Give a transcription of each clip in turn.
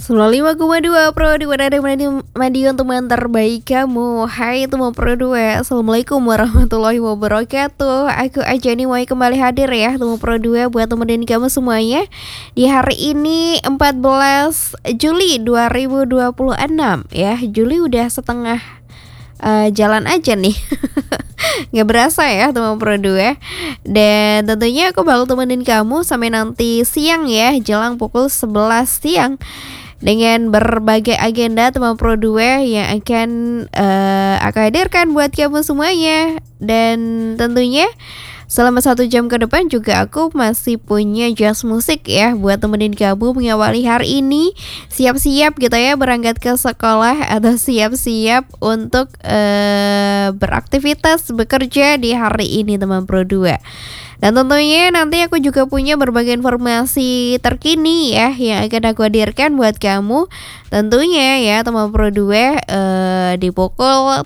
95,2 Pro di Wadada Madiun teman terbaik kamu. Hai teman Pro 2, Assalamualaikum warahmatullahi wabarakatuh. Aku aja nih mau kembali hadir ya teman Pro 2 buat temenin kamu semuanya di hari ini 14 Juli 2026 ya. Juli udah setengah jalan aja nih. Gak berasa ya teman Pro 2. Dan tentunya aku bakal temenin kamu sampai nanti siang ya, jelang pukul 11 siang dengan berbagai agenda teman Pro 2 yang akan aku hadirkan buat kamu semuanya. Dan tentunya selama 1 jam ke depan juga aku masih punya jazz musik ya buat temenin kamu mengawali hari ini. Siap-siap gitu ya berangkat ke sekolah atau siap-siap untuk beraktivitas bekerja di hari ini teman Pro 2. Dan tentunya nanti aku juga punya berbagai informasi terkini ya yang akan aku hadirkan buat kamu. Tentunya ya teman Pro 2 di pukul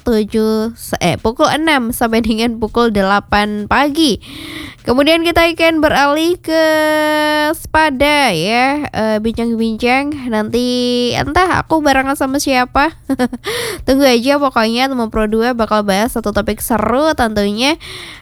6 sampai dengan pukul 8 pagi. Kemudian kita akan beralih ke Spada ya, bincang-bincang nanti entah aku barengan sama siapa. Tunggu aja pokoknya teman Pro 2 bakal bahas satu topik seru tentunya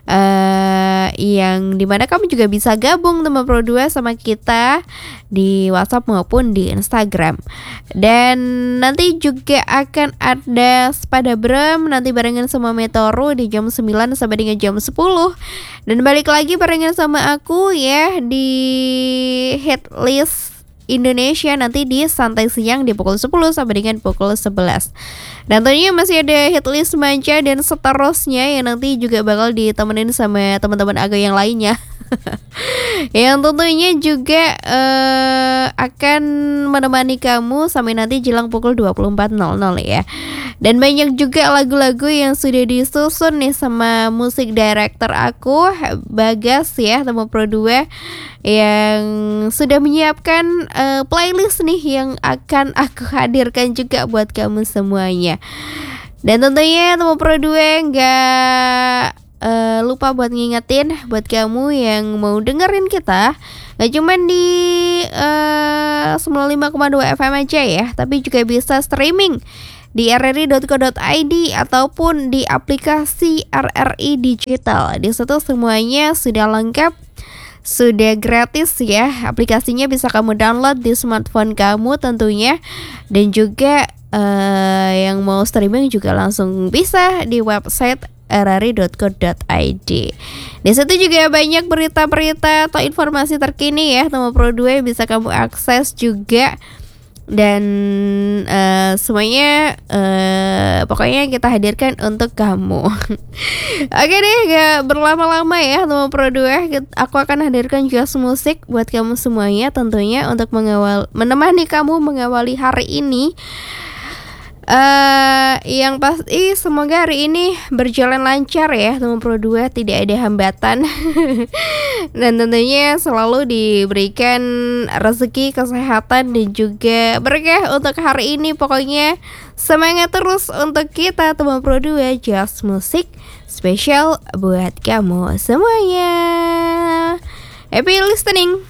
yang dimana kamu juga bisa gabung teman Pro 2 sama kita di WhatsApp maupun di Instagram. Dan nanti juga akan ada Spada Brem nanti barengan sama Metoro di jam 9 sampai dengan jam 10. Dan balik lagi barengan sama aku ya di Hitlist Indonesia nanti di santai siang di pukul 10 sampai dengan pukul 11. Dan tentunya masih ada Hitlist Manca dan seterusnya yang nanti juga bakal ditemenin sama teman-teman Aga yang lainnya. Yang tentunya juga akan menemani kamu sampai nanti jelang pukul 24.00 ya. Dan banyak juga lagu-lagu yang sudah disusun nih sama musik director aku Bagas ya teman Pro 2 yang sudah menyiapkan playlist nih yang akan aku hadirkan juga buat kamu semuanya. Dan tentunya teman Pro 2 nggak lupa buat ngingetin buat kamu yang mau dengerin kita gak cuman di 95,2 FM aja ya, tapi juga bisa streaming di rri.co.id ataupun di aplikasi RRI Digital. Di situ semuanya sudah lengkap, sudah gratis ya. Aplikasinya bisa kamu download di smartphone kamu tentunya. Dan juga yang mau streaming juga langsung bisa di website rri.co.id. Di situ juga banyak berita-berita atau informasi terkini ya teman Pro 2 bisa kamu akses juga. Dan semuanya pokoknya kita hadirkan untuk kamu. Oke deh, gak berlama-lama ya teman Pro 2. Aku akan hadirkan jazz musik buat kamu semuanya tentunya untuk menemani kamu mengawali hari ini. Yang pasti semoga hari ini berjalan lancar ya teman Pro 2, tidak ada hambatan. Dan tentunya selalu diberikan rezeki, kesehatan dan juga berkah untuk hari ini. Pokoknya semangat terus untuk kita teman Pro 2, jazz musik spesial buat kamu semuanya. Happy listening.